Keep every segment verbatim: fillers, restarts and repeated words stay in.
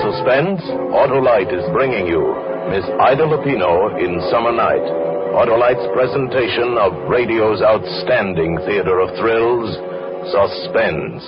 suspense, Autolite is bringing you Miss Ida Lupino in Summer Night. Autolite's presentation of radio's outstanding theater of thrills, Suspense.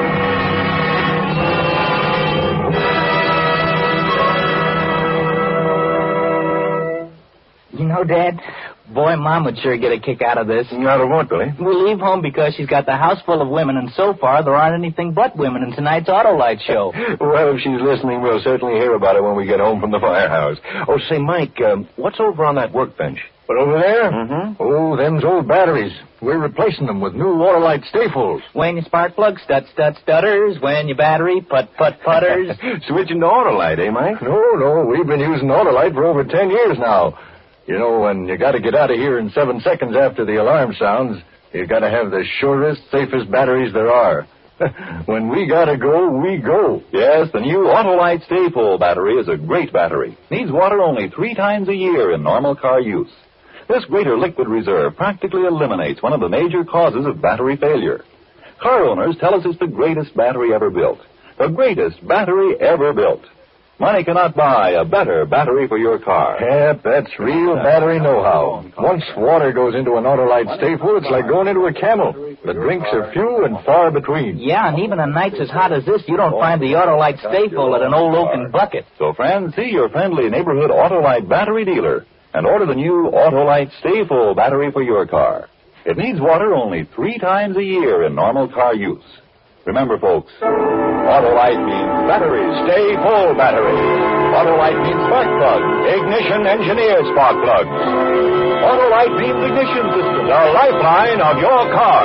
You know, Dad, boy, Mom would sure get a kick out of this. Out of what, Billy? We leave home because she's got the house full of women, and so far there aren't anything but women in tonight's Autolite show. Well, if she's listening, we'll certainly hear about it when we get home from the firehouse. Oh, say, Mike, um, what's over on that workbench? But over there? Mm-hmm. Oh, them's old batteries. We're replacing them with new Autolite stayfuls. When you spark plug, stut, stut, stutters. When you battery, put, put, putters. Switching to Autolite, eh, Mike? No, no, we've been using Autolite for over ten years now. You know, when you got to get out of here in seven seconds after the alarm sounds, you got to have the surest, safest batteries there are. When we got to go, we go. Yes, the new Autolite Stay Full battery is a great battery. Needs water only three times a year in normal car use. This greater liquid reserve practically eliminates one of the major causes of battery failure. Car owners tell us it's the greatest battery ever built. The greatest battery ever built. Money cannot buy a better battery for your car. Yep, that's real battery know-how. Once water goes into an Autolite stayful, it's like going into a camel. The drinks are few and far between. Yeah, and even on nights as hot as this, you don't find the Autolite Stayful at an old oaken bucket. So, friends, see your friendly neighborhood Autolite battery dealer and order the new Autolite Stay Full battery for your car. It needs water only three times a year in normal car use. Remember, folks, Autolite means battery, stay full battery. Autolite means spark plug, ignition engineered spark plugs. Autolite means ignition system, the lifeline of your car.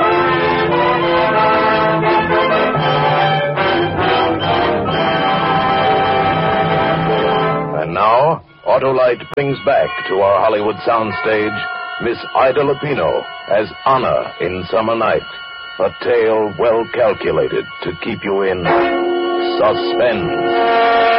And now, Autolite brings back to our Hollywood soundstage Miss Ida Lupino as Anna in Summer Night. A tale well calculated to keep you in suspense.